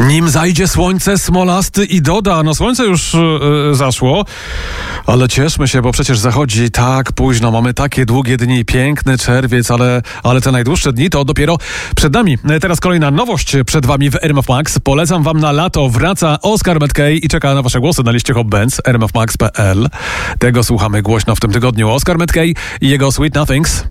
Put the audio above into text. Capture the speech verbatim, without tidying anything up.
Nim zajdzie słońce smolasty i doda. No słońce już yy, zaszło, ale cieszmy się, bo przecież zachodzi tak późno. Mamy takie długie dni, piękny czerwiec, ale, ale te najdłuższe dni to dopiero przed nami. Teraz kolejna nowość przed wami w R M F Max. Polecam wam na lato. Wraca Oscar Mackay i czeka na wasze głosy na liście Hot Bands r m f max kropka p l. Tego słuchamy głośno w tym tygodniu. Oscar Mackay i jego Sweet Nothings.